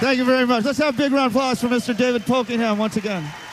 Thank you very much. Let's have a big round of applause for Mr. David Polkingham once again.